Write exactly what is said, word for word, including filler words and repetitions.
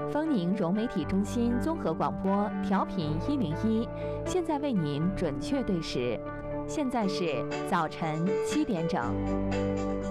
丰宁融媒体中心综合广播调频一零一，现在为您准确对时，现在是早晨七点整。